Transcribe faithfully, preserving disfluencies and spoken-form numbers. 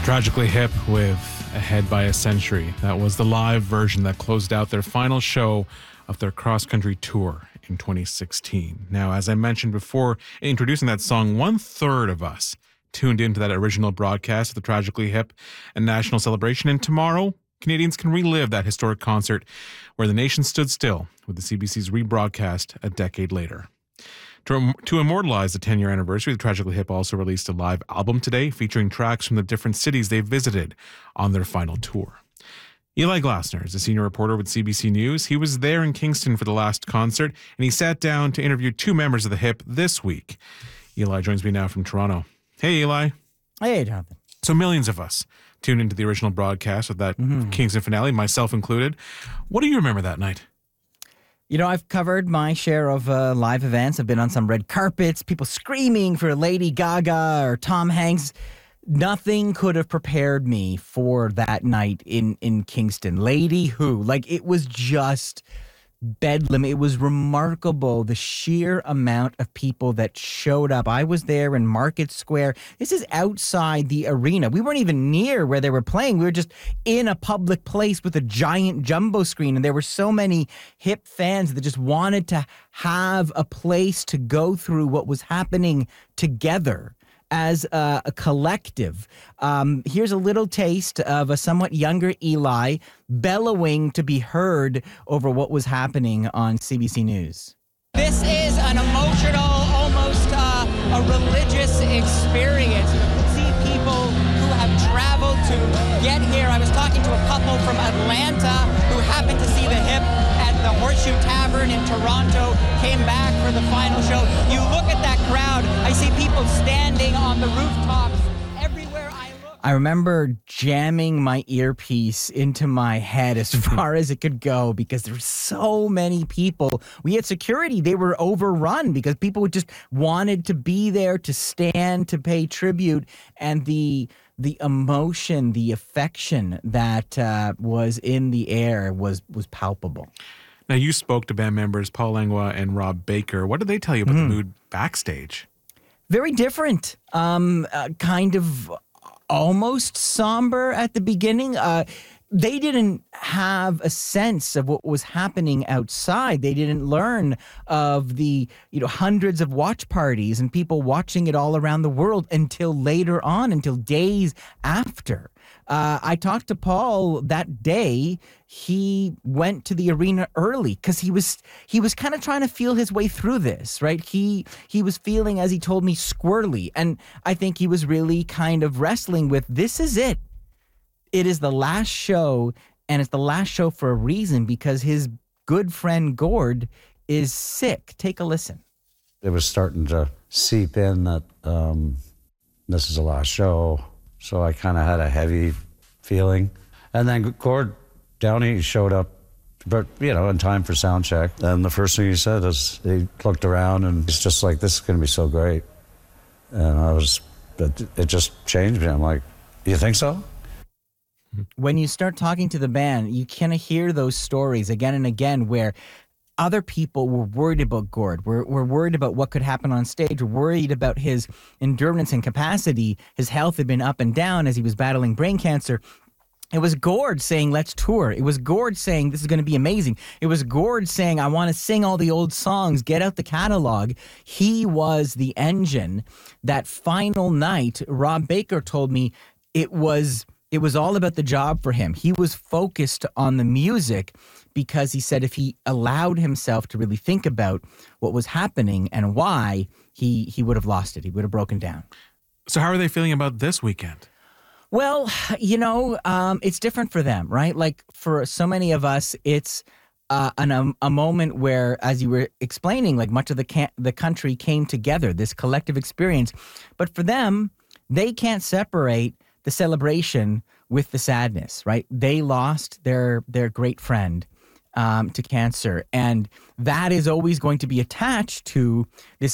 Tragically Hip with Ahead by a Century. That was the live version that closed out their final show of their cross-country tour in twenty sixteen. Now, as I mentioned before, introducing that song, one-third of us tuned into that original broadcast of the Tragically Hip and National Celebration, and tomorrow, Canadians can relive that historic concert where the nation stood still with the C B C's rebroadcast a decade later. To, to immortalize the ten-year anniversary, the Tragically Hip also released a live album today featuring tracks from the different cities they visited on their final tour. Eli Glasner is a senior reporter with C B C News. He was there in Kingston for the last concert, and he sat down to interview two members of the Hip this week. Eli joins me now from Toronto. Hey, Eli. Hey, Jonathan. So millions of us tuned into the original broadcast of that mm-hmm. Kingston finale, myself included. What do you remember that night? You know, I've covered my share of uh, live events. I've been on some red carpets, people screaming for Lady Gaga or Tom Hanks. Nothing could have prepared me for that night in, in Kingston. Lady Who? Like, it was just bedlam. It was remarkable, the sheer amount of people that showed up. I was there in Market Square. This is outside the arena. We weren't even near where they were playing. We were just in a public place with a giant jumbo screen, and there were so many Hip fans that just wanted to have a place to go through what was happening together as a, a collective. Um, here's a little taste of a somewhat younger Eli bellowing to be heard over what was happening on C B C News. This is an emotional, almost uh, a religious experience. You can see people who have traveled to get here. I was talking to a couple from Atlanta who happened to see the Hip at the Horseshoe Tavern in Toronto, came back for the final show. You look at that crowd, I see people standing on the rooftops everywhere I look. I remember jamming my earpiece into my head as far as it could go because there were so many people. We had security. They were overrun because people just wanted to be there to stand, to pay tribute. And the the emotion, the affection that uh, was in the air was was palpable. Now, you spoke to band members Paul Langlois and Rob Baker. What did they tell you about mm. the mood backstage? Very different. Um, uh, kind of almost somber at the beginning. Uh, they didn't have a sense of what was happening outside. They didn't learn of the, you know, hundreds of watch parties and people watching it all around the world until later on, until days after. Uh, I talked to Paul that day. He went to the arena early because he was he was kind of trying to feel his way through this, right? He he was feeling, as he told me, squirrely. And I think he was really kind of wrestling with, this is it. It is the last show, and it's the last show for a reason, because his good friend Gord is sick. Take a listen. It was starting to seep in that um, this is the last show. So I kind of had a heavy feeling. And then Gord Downie showed up, but you know, in time for sound check. And the first thing he said is he looked around and he's just like, this is going to be so great. And I was, it, it just changed me. I'm like, you think so? When you start talking to the band, you kind of hear those stories again and again where other people were worried about Gord. We're, we're worried about what could happen on stage. We're worried about his endurance and capacity. His health had been up and down as he was battling brain cancer. It was Gord saying, let's tour. It was Gord saying, this is going to be amazing. It was Gord saying, I want to sing all the old songs, get out the catalog. He was the engine. That final night, Rob Baker told me it was... It was all about the job for him. He was focused on the music because he said if he allowed himself to really think about what was happening and why, he, he would have lost it. He would have broken down. So how are they feeling about this weekend? Well, you know, um, it's different for them, right? Like for so many of us, it's uh, an, um, a moment where, as you were explaining, like much of the ca- the country came together, this collective experience. But for them, they can't separate the celebration with the sadness, right? They lost their their great friend um, to cancer, and that is always going to be attached to this